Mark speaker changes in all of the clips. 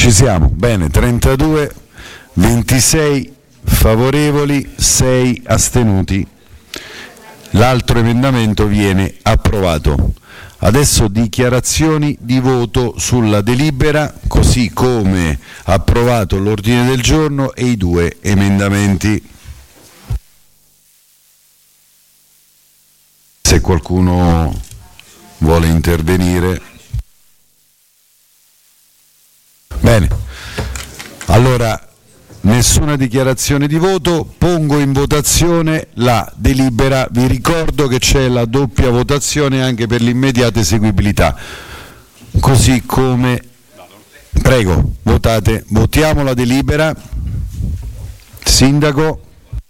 Speaker 1: Ci siamo, bene, 32, 26 favorevoli, 6 astenuti. L'altro emendamento viene approvato. Adesso dichiarazioni di voto sulla delibera, così come approvato l'ordine del giorno e i 2 emendamenti. Se qualcuno vuole intervenire. Bene, allora nessuna dichiarazione di voto, pongo in votazione la delibera. Vi ricordo che c'è la doppia votazione anche per l'immediata eseguibilità, così come, prego, votate, votiamo la delibera. Sindaco.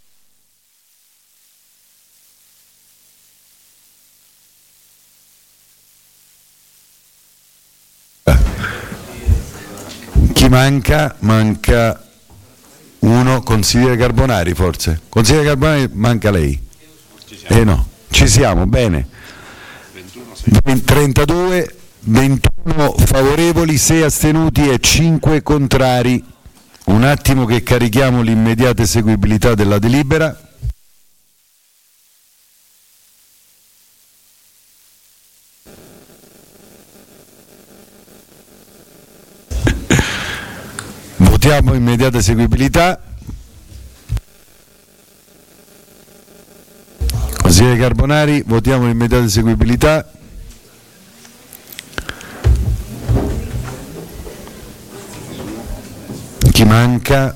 Speaker 1: Chi manca? Manca uno, consigliere Carbonari forse. Consigliere Carbonari, manca lei. No, ci siamo, bene. 32, 21 favorevoli, 6 astenuti e 5 contrari. Un attimo che carichiamo l'immediata eseguibilità della delibera. Votiamo immediata eseguibilità. Consigliere Carbonari, votiamo immediata eseguibilità. Chi manca?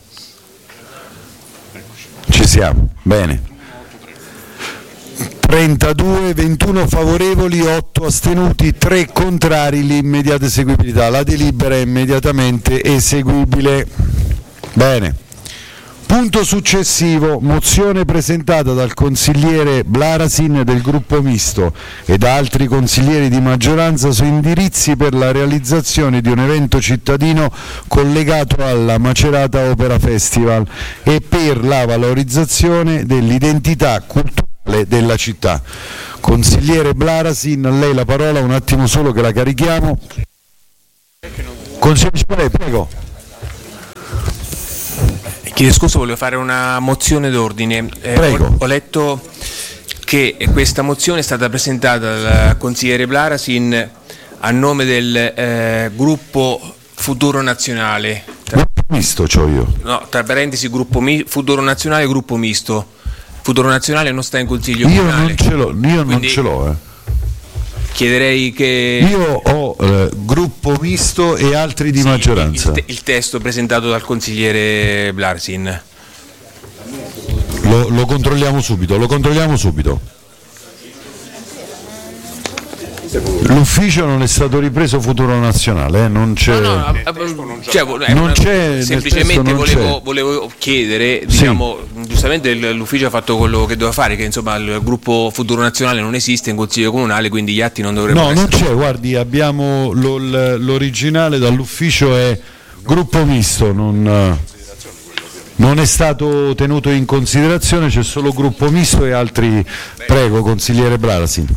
Speaker 1: Ci siamo, bene. 32, 21 favorevoli, 8 astenuti, 3 contrari, l'immediata eseguibilità. La delibera è immediatamente eseguibile. Bene. Punto successivo, mozione presentata dal consigliere Blarasin del gruppo misto e da altri consiglieri di maggioranza su indirizzi per la realizzazione di un evento cittadino collegato alla Macerata Opera Festival e per la valorizzazione dell'identità culturale della città. Consigliere Blarasin, a lei la parola, un attimo solo che la carichiamo. Consigliere Cipollè, prego.
Speaker 2: Chiedo scusa, volevo fare una mozione d'ordine. Ho letto che questa mozione è stata presentata dal consigliere Blarasin a nome del gruppo Futuro Nazionale.
Speaker 1: Gruppo misto c'ho io.
Speaker 2: No, tra parentesi gruppo Futuro Nazionale e gruppo misto. Futuro Nazionale non sta in consiglio comunale.
Speaker 1: Io non ce l'ho.
Speaker 2: Chiederei che...
Speaker 1: Io ho gruppo misto e altri di maggioranza.
Speaker 2: Il testo presentato dal consigliere Blarasin.
Speaker 1: Lo controlliamo subito. L'ufficio non è stato ripreso Futuro Nazionale, non c'è.
Speaker 2: Non c'è. Semplicemente volevo chiedere, diciamo, giustamente l'ufficio ha fatto quello che doveva fare, che insomma il gruppo Futuro Nazionale non esiste in consiglio comunale, quindi gli atti non dovrebbero essere.
Speaker 1: No, non c'è, guardi, abbiamo l'originale dall'ufficio è gruppo misto, non è stato tenuto in considerazione, c'è solo gruppo misto e altri. Prego, consigliere Blarasin.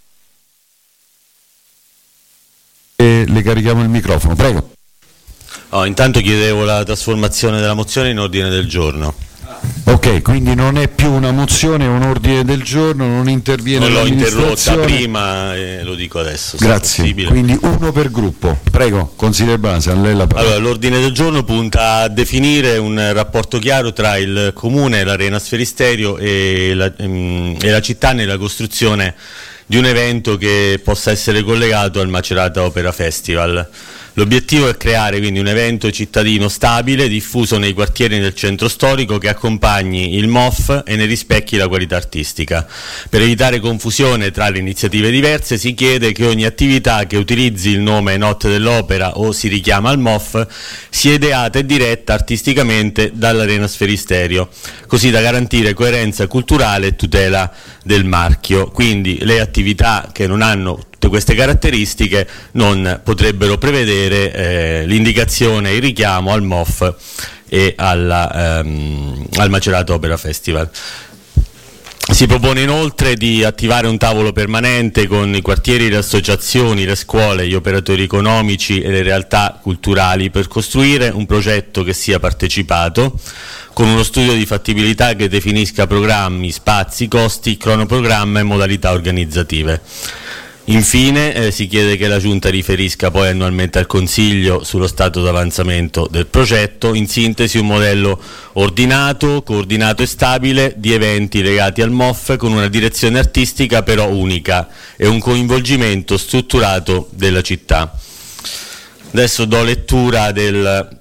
Speaker 1: E le carichiamo il microfono, prego.
Speaker 3: Intanto chiedevo la trasformazione della mozione in ordine del giorno.
Speaker 1: Ok, quindi non è più una mozione, è un ordine del giorno, non interviene l'amministrazione.
Speaker 3: L'ho interrotta prima e lo dico adesso.
Speaker 1: Grazie, quindi uno per gruppo. Prego, consigliere Blarasin, lei la parola.
Speaker 3: Allora, l'ordine del giorno punta a definire un rapporto chiaro tra il Comune, l'Arena Sferisterio e la città nella costruzione di un evento che possa essere collegato al Macerata Opera Festival. L'obiettivo è creare quindi un evento cittadino stabile, diffuso nei quartieri del centro storico, che accompagni il MOF e ne rispecchi la qualità artistica. Per evitare confusione tra le iniziative diverse, si chiede che ogni attività che utilizzi il nome Notte dell'Opera o si richiama al MOF sia ideata e diretta artisticamente dall'Arena Sferisterio, così da garantire coerenza culturale e tutela del marchio. Quindi le attività che non hanno tutte queste caratteristiche non potrebbero prevedere l'indicazione e il richiamo al MOF e al Macerata Opera Festival. Si propone inoltre di attivare un tavolo permanente con i quartieri, le associazioni, le scuole, gli operatori economici e le realtà culturali per costruire un progetto che sia partecipato, con uno studio di fattibilità che definisca programmi, spazi, costi, cronoprogramma e modalità organizzative. Infine si chiede che la Giunta riferisca poi annualmente al Consiglio sullo stato d'avanzamento del progetto, in sintesi un modello ordinato, coordinato e stabile di eventi legati al MOF con una direzione artistica però unica e un coinvolgimento strutturato della città. Adesso do lettura del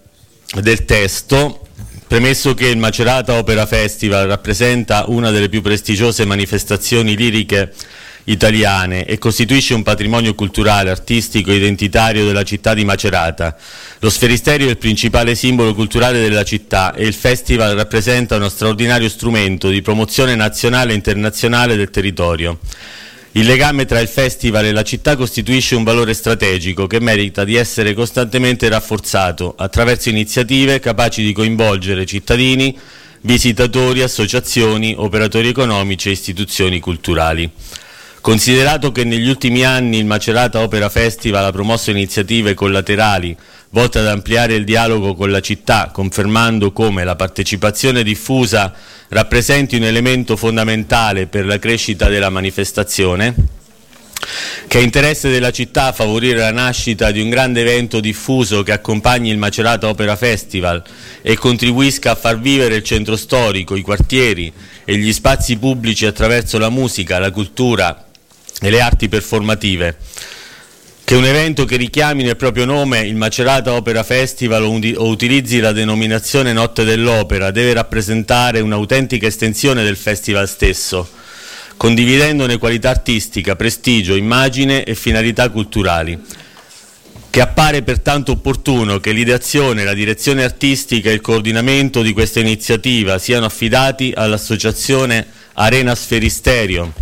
Speaker 3: testo. Premesso che il Macerata Opera Festival rappresenta una delle più prestigiose manifestazioni liriche italiane e costituisce un patrimonio culturale, artistico e identitario della città di Macerata. Lo Sferisterio è il principale simbolo culturale della città e il festival rappresenta uno straordinario strumento di promozione nazionale e internazionale del territorio. Il legame tra il festival e la città costituisce un valore strategico che merita di essere costantemente rafforzato attraverso iniziative capaci di coinvolgere cittadini, visitatori, associazioni, operatori economici e istituzioni culturali. Considerato che negli ultimi anni il Macerata Opera Festival ha promosso iniziative collaterali volte ad ampliare il dialogo con la città, confermando come la partecipazione diffusa rappresenti un elemento fondamentale per la crescita della manifestazione, che è interesse della città favorire la nascita di un grande evento diffuso che accompagni il Macerata Opera Festival e contribuisca a far vivere il centro storico, i quartieri e gli spazi pubblici attraverso la musica, la cultura e le arti performative. Che un evento che richiami nel proprio nome il Macerata Opera Festival o utilizzi la denominazione Notte dell'Opera deve rappresentare un'autentica estensione del festival stesso, condividendone qualità artistica, prestigio, immagine e finalità culturali. Che appare pertanto opportuno che l'ideazione, la direzione artistica e il coordinamento di questa iniziativa siano affidati all'associazione Arena Sferisterio,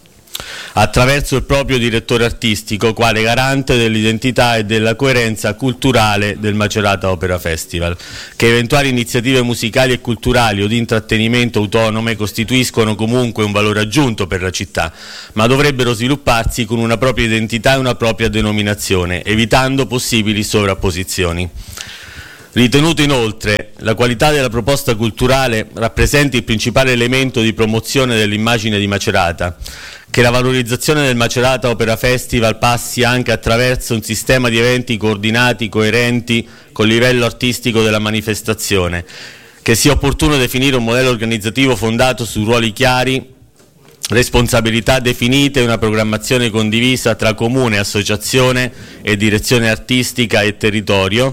Speaker 3: attraverso il proprio direttore artistico, quale garante dell'identità e della coerenza culturale del Macerata Opera Festival. Che eventuali iniziative musicali e culturali o di intrattenimento autonome costituiscono comunque un valore aggiunto per la città, ma dovrebbero svilupparsi con una propria identità e una propria denominazione, evitando possibili sovrapposizioni. Ritenuto inoltre la qualità della proposta culturale rappresenti il principale elemento di promozione dell'immagine di Macerata, che la valorizzazione del Macerata Opera Festival passi anche attraverso un sistema di eventi coordinati, coerenti col livello artistico della manifestazione, che sia opportuno definire un modello organizzativo fondato su ruoli chiari, responsabilità definite e una programmazione condivisa tra comune, associazione e direzione artistica e territorio.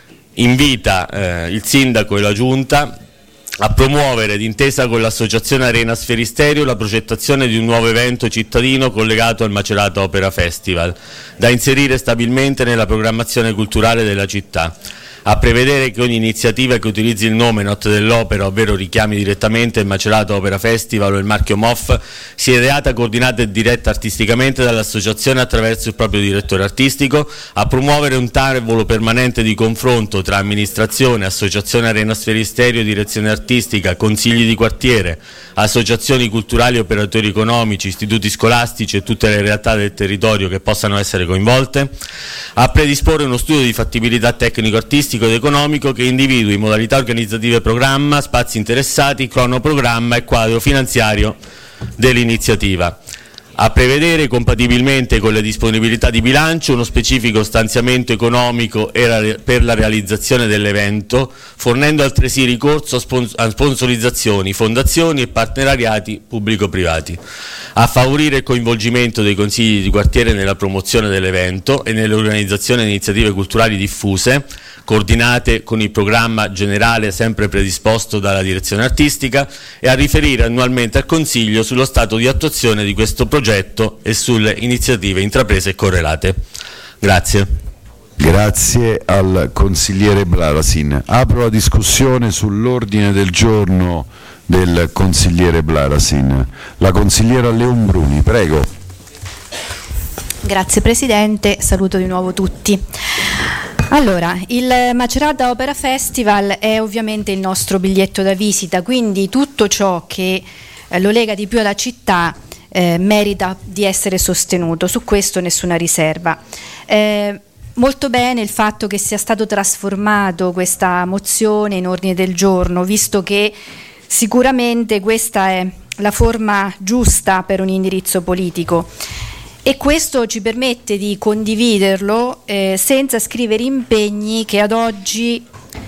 Speaker 3: Invita il sindaco e la giunta a promuovere, d'intesa con l'associazione Arena Sferisterio, la progettazione di un nuovo evento cittadino collegato al Macerata Opera Festival, da inserire stabilmente nella programmazione culturale della città. A prevedere che ogni iniziativa che utilizzi il nome Notte dell'Opera, ovvero richiami direttamente il Macerata Opera Festival o il marchio MOF, sia ideata, coordinata e diretta artisticamente dall'associazione attraverso il proprio direttore artistico. A promuovere un tavolo permanente di confronto tra amministrazione, associazione Arena Sferisterio, direzione artistica, consigli di quartiere, associazioni culturali, operatori economici, istituti scolastici e tutte le realtà del territorio che possano essere coinvolte. A predisporre uno studio di fattibilità tecnico-artistico ed economico che individui modalità organizzative, programma, spazi interessati, cronoprogramma e quadro finanziario dell'iniziativa. A prevedere, compatibilmente con le disponibilità di bilancio, uno specifico stanziamento economico per la realizzazione dell'evento, fornendo altresì ricorso a sponsorizzazioni, fondazioni e partenariati pubblico-privati. A favorire il coinvolgimento dei consigli di quartiere nella promozione dell'evento e nell'organizzazione di iniziative culturali diffuse, coordinate con il programma generale sempre predisposto dalla direzione artistica, e a riferire annualmente al Consiglio sullo stato di attuazione di questo progetto e sulle iniziative intraprese e correlate. Grazie.
Speaker 1: Grazie al consigliere Blarasin. Apro la discussione sull'ordine del giorno del consigliere Blarasin. La consigliera Leonbruni, prego.
Speaker 4: Grazie Presidente, saluto di nuovo tutti. Allora, il Macerata Opera Festival è ovviamente il nostro biglietto da visita, quindi tutto ciò che lo lega di più alla città, merita di essere sostenuto. Su questo nessuna riserva. Molto bene il fatto che sia stato trasformato questa mozione in ordine del giorno, visto che sicuramente questa è la forma giusta per un indirizzo politico, e questo ci permette di condividerlo senza scrivere impegni che ad oggi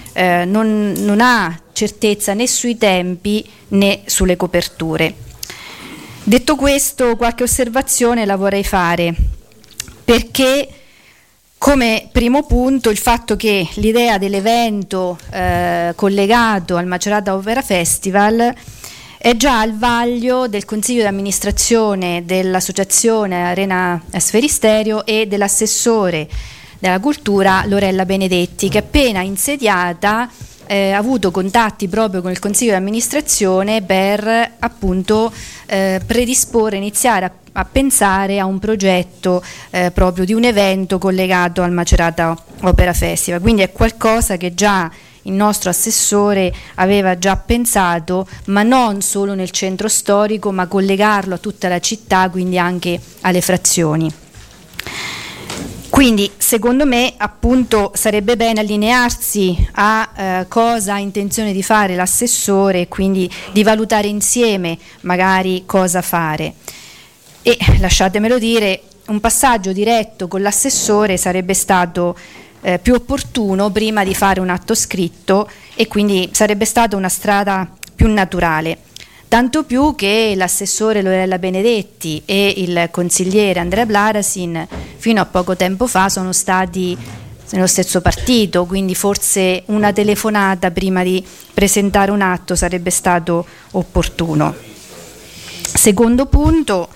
Speaker 4: non ha certezza né sui tempi né sulle coperture. Detto questo, qualche osservazione la vorrei fare, perché come primo punto il fatto che l'idea dell'evento collegato al Macerata Opera Festival è già al vaglio del Consiglio di amministrazione dell'Associazione Arena Sferisterio e dell'assessore della cultura Lorella Benedetti, che appena insediata ha avuto contatti proprio con il Consiglio di amministrazione per appunto predisporre, iniziare a pensare a un progetto proprio di un evento collegato al Macerata Opera Festival. Quindi è qualcosa che già il nostro assessore aveva già pensato, ma non solo nel centro storico, ma collegarlo a tutta la città, quindi anche alle frazioni. Quindi secondo me appunto sarebbe bene allinearsi a cosa ha intenzione di fare l'assessore e quindi di valutare insieme magari cosa fare. E lasciatemelo dire, un passaggio diretto con l'assessore sarebbe stato più opportuno prima di fare un atto scritto, e quindi sarebbe stata una strada più naturale. Tanto più che l'assessore Lorella Benedetti e il consigliere Andrea Blarasin fino a poco tempo fa sono stati nello stesso partito, quindi forse una telefonata prima di presentare un atto sarebbe stato opportuno. Secondo punto,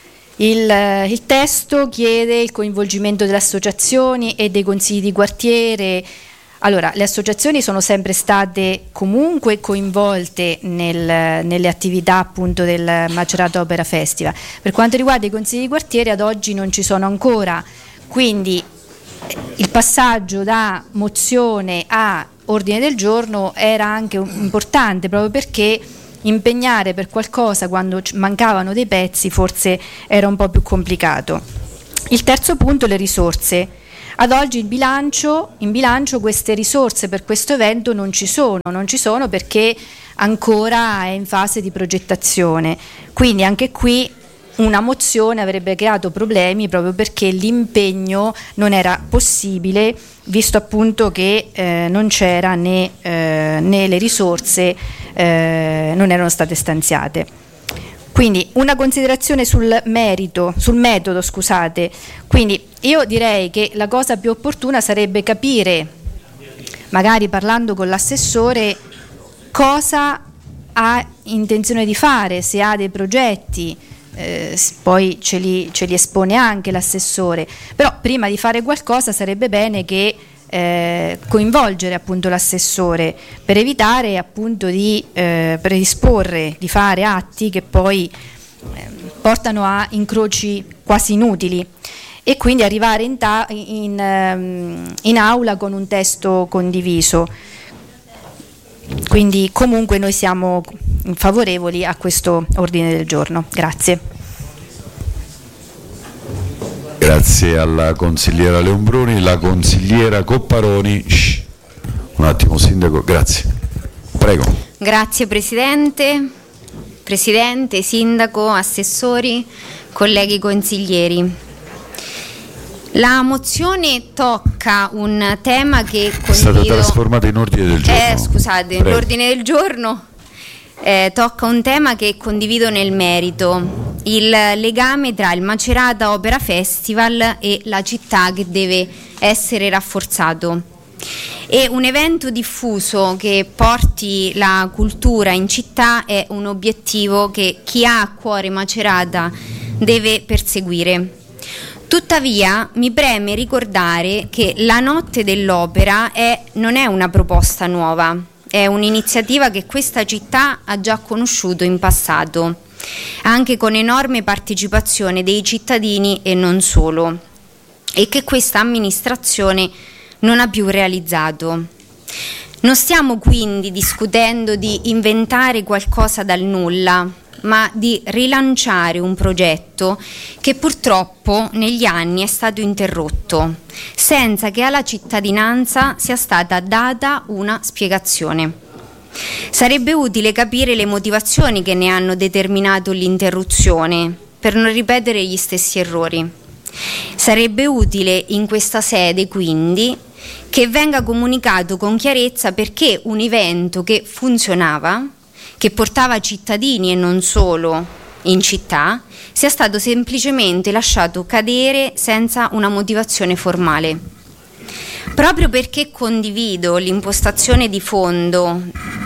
Speaker 4: il testo chiede il coinvolgimento delle associazioni e dei consigli di quartiere. Allora, le associazioni sono sempre state comunque coinvolte nelle attività appunto del Macerata Opera Festival. Per quanto riguarda i consigli di quartiere, ad oggi non ci sono ancora, quindi il passaggio da mozione a ordine del giorno era anche importante, proprio perché impegnare per qualcosa quando mancavano dei pezzi forse era un po' più complicato. Il terzo punto, le risorse. Ad oggi in bilancio queste risorse per questo evento non ci sono perché ancora è in fase di progettazione, quindi anche qui una mozione avrebbe creato problemi proprio perché l'impegno non era possibile, visto appunto che non c'era né le risorse non erano state stanziate. Quindi una considerazione sul metodo, scusate. Quindi io direi che la cosa più opportuna sarebbe capire, magari parlando con l'assessore, cosa ha intenzione di fare, se ha dei progetti, poi ce li espone anche l'assessore, però prima di fare qualcosa sarebbe bene che coinvolgere appunto l'assessore per evitare appunto di predisporre, di fare atti che poi portano a incroci quasi inutili, e quindi arrivare in aula con un testo condiviso. Quindi comunque noi siamo favorevoli a questo ordine del giorno. Grazie.
Speaker 1: Grazie alla consigliera Leombroni. La consigliera Copparoni. Un attimo, sindaco, grazie. Prego.
Speaker 5: Grazie Presidente, sindaco, assessori, colleghi consiglieri. La mozione tocca un tema che condivido. È
Speaker 1: stata trasformata in ordine del giorno.
Speaker 5: Scusate,
Speaker 1: Prego.
Speaker 5: l'ordine del giorno tocca un tema che condivido nel merito, il legame tra il Macerata Opera Festival e la città che deve essere rafforzato. E un evento diffuso che porti la cultura in città è un obiettivo che chi ha a cuore Macerata deve perseguire. Tuttavia mi preme ricordare che la Notte dell'Opera non è una proposta nuova, è un'iniziativa che questa città ha già conosciuto in passato, anche con enorme partecipazione dei cittadini e non solo, e che questa amministrazione non ha più realizzato. Non stiamo quindi discutendo di inventare qualcosa dal nulla, ma di rilanciare un progetto che purtroppo negli anni è stato interrotto, senza che alla cittadinanza sia stata data una spiegazione. Sarebbe utile capire le motivazioni che ne hanno determinato l'interruzione, per non ripetere gli stessi errori. Sarebbe utile in questa sede, quindi, che venga comunicato con chiarezza perché un evento che funzionava, che portava cittadini e non solo in città, sia stato semplicemente lasciato cadere senza una motivazione formale. Proprio perché condivido l'impostazione di fondo,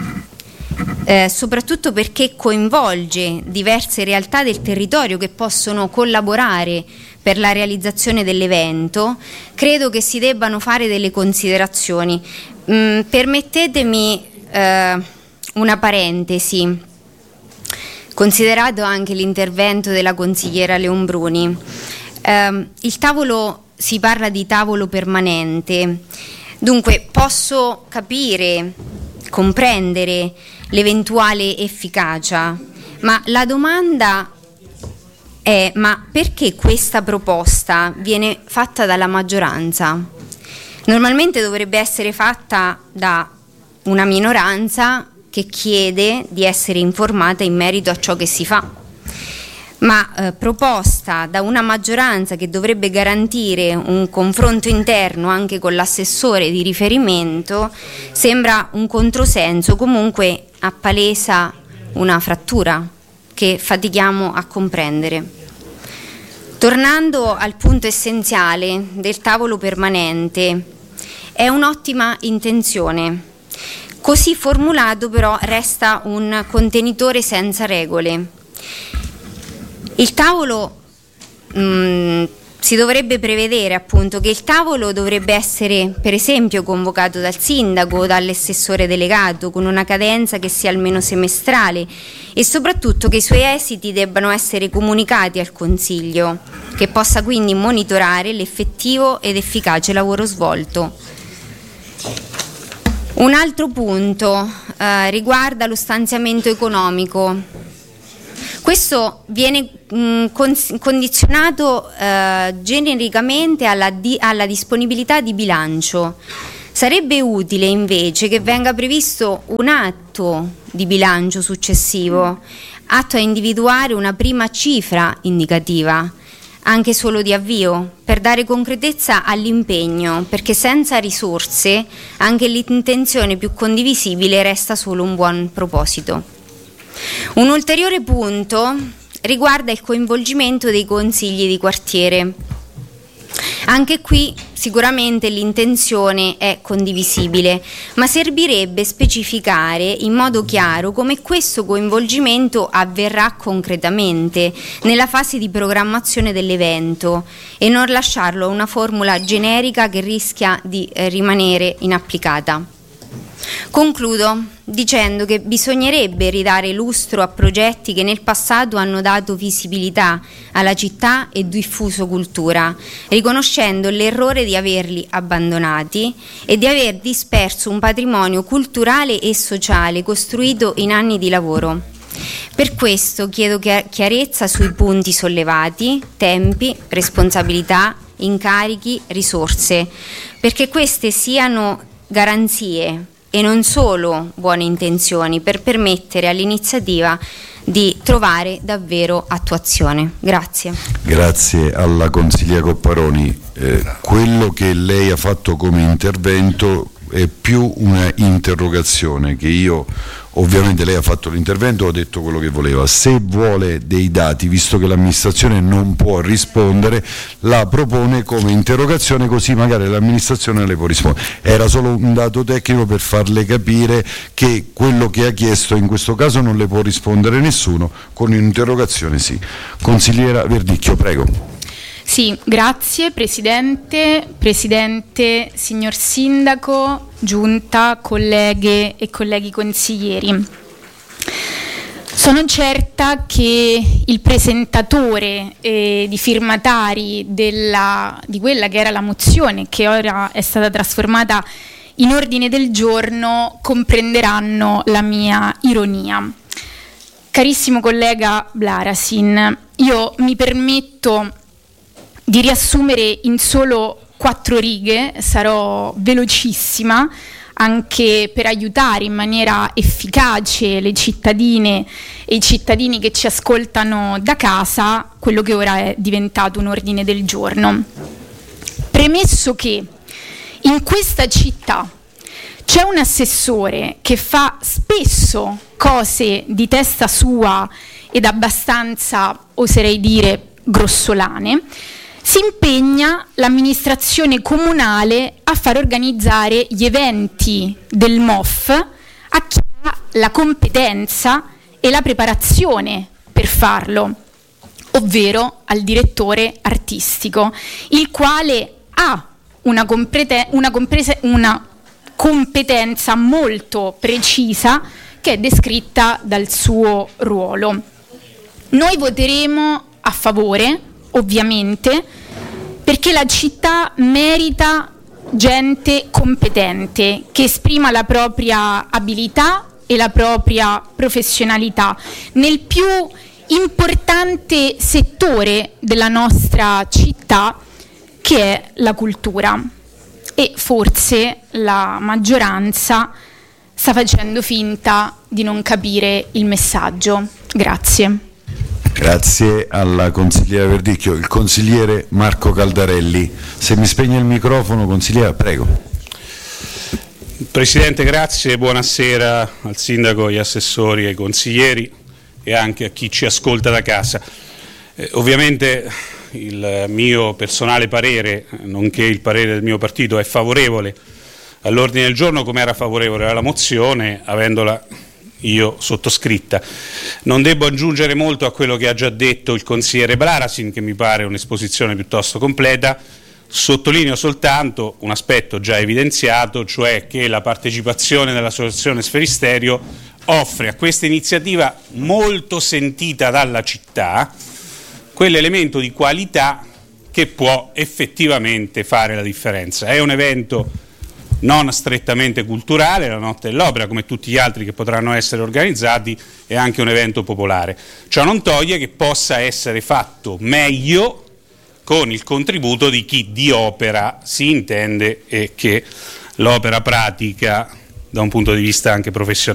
Speaker 5: soprattutto perché coinvolge diverse realtà del territorio che possono collaborare per la realizzazione dell'evento, credo che si debbano fare delle considerazioni. Permettetemi una parentesi, considerato anche l'intervento della consigliera Leonbruni. Il tavolo, si parla di tavolo permanente, dunque posso capire, comprendere l'eventuale efficacia, ma la domanda è: ma perché questa proposta viene fatta dalla maggioranza? Normalmente dovrebbe essere fatta da una minoranza che chiede di essere informata in merito a ciò che si fa, ma proposta da una maggioranza che dovrebbe garantire un confronto interno anche con l'assessore di riferimento sembra un controsenso, comunque appalesa una frattura che fatichiamo a comprendere. Tornando al punto essenziale del tavolo permanente, è un'ottima intenzione. Così formulato però resta un contenitore senza regole. Il tavolo si dovrebbe prevedere appunto che il tavolo dovrebbe essere per esempio convocato dal sindaco o dall'assessore delegato con una cadenza che sia almeno semestrale e soprattutto che i suoi esiti debbano essere comunicati al Consiglio, che possa quindi monitorare l'effettivo ed efficace lavoro svolto. Un altro punto riguarda lo stanziamento economico. Questo viene condizionato genericamente alla disponibilità di bilancio. Sarebbe utile invece che venga previsto un atto di bilancio successivo, atto a individuare una prima cifra indicativa, anche solo di avvio, per dare concretezza all'impegno, perché senza risorse anche l'intenzione più condivisibile resta solo un buon proposito. Un ulteriore punto riguarda il coinvolgimento dei consigli di quartiere. Anche qui sicuramente l'intenzione è condivisibile, ma servirebbe specificare in modo chiaro come questo coinvolgimento avverrà concretamente nella fase di programmazione dell'evento e non lasciarlo a una formula generica che rischia di rimanere inapplicata. Concludo dicendo che bisognerebbe ridare lustro a progetti che nel passato hanno dato visibilità alla città e diffuso cultura, riconoscendo l'errore di averli abbandonati e di aver disperso un patrimonio culturale e sociale costruito in anni di lavoro. Per questo chiedo chiarezza sui punti sollevati, tempi, responsabilità, incarichi, risorse, perché queste siano garanzie e non solo buone intenzioni per permettere all'iniziativa di trovare davvero attuazione. Grazie. Grazie
Speaker 1: alla consigliera Copparoni. Quello che lei ha fatto come intervento è più una interrogazione che io, ovviamente lei ha fatto l'intervento, ho detto quello che voleva. Se vuole dei dati, visto che l'amministrazione non può rispondere, la propone come interrogazione, così magari l'amministrazione le può rispondere. Era solo un dato tecnico per farle capire che quello che ha chiesto in questo caso non le può rispondere nessuno, con un'interrogazione sì. Consigliera Verdicchio, prego.
Speaker 6: Sì, grazie Presidente, signor Sindaco, Giunta, colleghe e colleghi consiglieri. Sono certa che il presentatore di firmatari di quella che era la mozione, che ora è stata trasformata in ordine del giorno, comprenderanno la mia ironia. Carissimo collega Blarasin, io mi permetto di riassumere in solo 4 righe, sarò velocissima anche per aiutare in maniera efficace le cittadine e i cittadini che ci ascoltano da casa quello che ora è diventato un ordine del giorno. Premesso che in questa città c'è un assessore che fa spesso cose di testa sua ed abbastanza, oserei dire, grossolane, si impegna l'amministrazione comunale a far organizzare gli eventi del MOF a chi ha la competenza e la preparazione per farlo, ovvero al direttore artistico, il quale ha una competenza molto precisa che è descritta dal suo ruolo. Noi voteremo a favore, ovviamente, perché la città merita gente competente che esprima la propria abilità e la propria professionalità nel più importante settore della nostra città, che è la cultura. E forse la maggioranza sta facendo finta di non capire il messaggio. Grazie.
Speaker 1: Grazie alla consigliera Verdicchio. Il consigliere Marco Caldarelli. Se mi spegne il microfono, consigliera, prego.
Speaker 7: Presidente, grazie, buonasera al sindaco, agli assessori, ai consiglieri e anche a chi ci ascolta da casa. Ovviamente il mio personale parere, nonché il parere del mio partito, è favorevole all'ordine del giorno, come era favorevole alla mozione, avendola io sottoscritta. Non devo aggiungere molto a quello che ha già detto il consigliere Blarasin, che mi pare un'esposizione piuttosto completa. Sottolineo soltanto un aspetto già evidenziato, cioè che la partecipazione dell'Associazione Sferisterio offre a questa iniziativa molto sentita dalla città quell'elemento di qualità che può effettivamente fare la differenza. È un evento non strettamente culturale, la Notte dell'Opera, come tutti gli altri che potranno essere organizzati, è anche un evento popolare. Ciò non toglie che possa essere fatto meglio con il contributo di chi di opera si intende e che l'opera pratica da un punto di vista anche professionale.